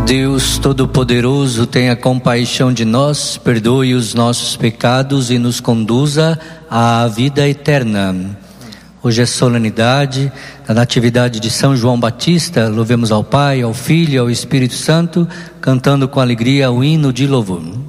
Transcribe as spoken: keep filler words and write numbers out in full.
Deus Todo-Poderoso, tenha compaixão de nós, perdoe os nossos pecados e nos conduza à vida eterna. Hoje é solenidade da Natividade de São João Batista. Louvemos ao Pai, ao Filho e ao Espírito Santo, cantando com alegria o hino de louvor.